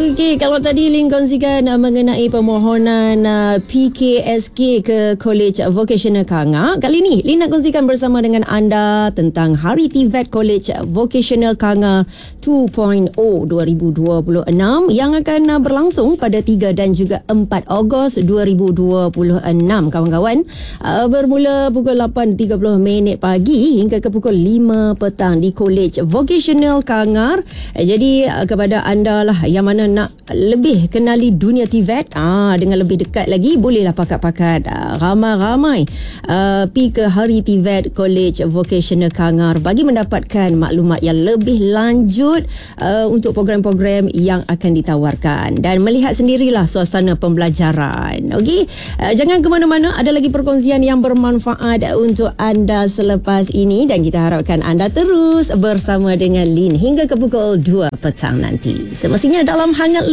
Okey, kalau tadi Lin kongsikan mengenai permohonan PKSK ke College Vocational Kanga, kali ni Lin nak kongsikan bersama dengan anda tentang Hari TVET College Vocational Kanga 2.0 2026 yang akan berlangsung pada 3 dan juga 4 Ogos 2026 kawan-kawan. Bermula pukul 8.30 pagi hingga ke pukul 5 petang di College Vocational Kangar. Jadi kepada anda lah yang mana nak lebih kenali dunia TVET dengan lebih dekat lagi, bolehlah pakat-pakat ramai-ramai pergi ke Hari TVET College Vocational Kangar bagi mendapatkan maklumat yang lebih lanjut untuk program-program yang akan ditawarkan dan melihat sendirilah suasana pembelajaran. Okey, jangan ke mana-mana, ada lagi perkongsian yang bermanfaat untuk anda selepas ini dan kita harapkan anda terus bersama dengan Lin hingga ke pukul 2 petang nanti. Semestinya dalam Hangat